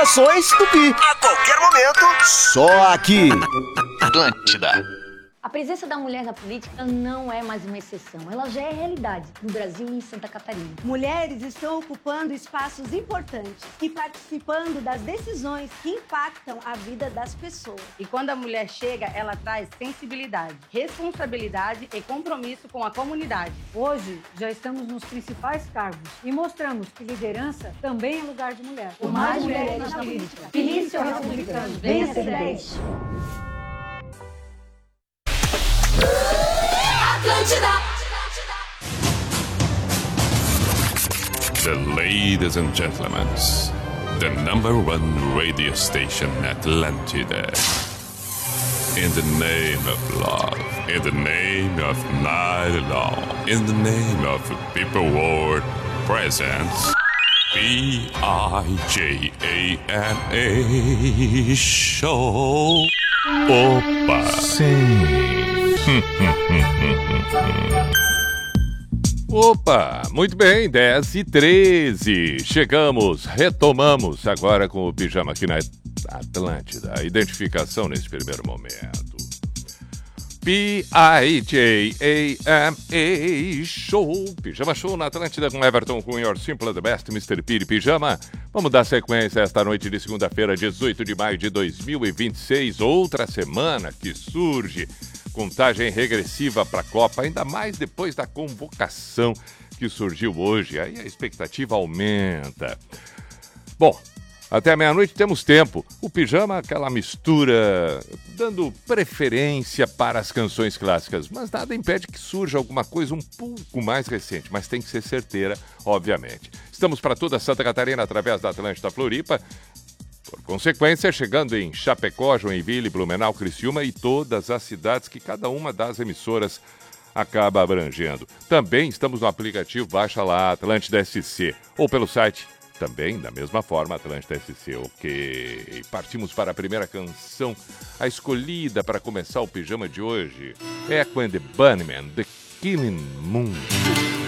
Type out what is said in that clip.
Atualizações Tupi. A qualquer momento. Só aqui. Atlântida. A presença da mulher na política não é mais uma exceção, ela já é realidade no Brasil e em Santa Catarina. Mulheres estão ocupando espaços importantes e participando das decisões que impactam a vida das pessoas. E quando a mulher chega, ela traz sensibilidade, responsabilidade e compromisso com a comunidade. Hoje, já estamos nos principais cargos e mostramos que liderança também é lugar de mulher. Por mais mulheres na política. Feliz seu republicano. Venha ser 10. The ladies and gentlemen, the number one radio station Atlantida. In the name of love, in the name of night long, in the name of people world presents P-I-J-A-M-A Show. Opa! Sim. Opa, muito bem, 10h13. Chegamos, retomamos agora com o Pijama aqui na Atlântida. A identificação nesse primeiro momento. P-I-J-A-M-A Show. Pijama Show na Atlântida com Everton Cunha, Your Simple the Best, Mr. Piri Pijama. Vamos dar sequência esta noite de segunda-feira, 18 de maio de 2026. Outra semana que surge. Contagem regressiva para a Copa, ainda mais depois da convocação que surgiu hoje. Aí a expectativa aumenta. Bom, até meia-noite temos tempo. O Pijama, aquela mistura, dando preferência para as canções clássicas. Mas nada impede que surja alguma coisa um pouco mais recente. Mas tem que ser certeira, obviamente. Estamos para toda Santa Catarina através da Atlântida Floripa. Por consequência, chegando em Chapecó, Joinville, Blumenau, Criciúma e todas as cidades que cada uma das emissoras acaba abrangendo. Também estamos no aplicativo, baixa lá, Atlântida SC, ou pelo site, também da mesma forma, Atlântida SC. Ok, partimos para a primeira canção, a escolhida para começar o Pijama de hoje. Echo and the Bunnymen, The Killing Moon.